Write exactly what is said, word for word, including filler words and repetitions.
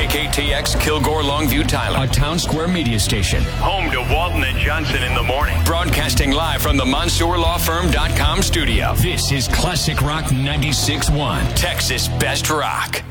K T X Kilgore Longview Tyler, a Town Square media station. Home to Walton and Johnson in the morning. Broadcasting live from the Mansour Law Firm dot com studio. This is Classic Rock ninety-six point one, Texas Best Rock.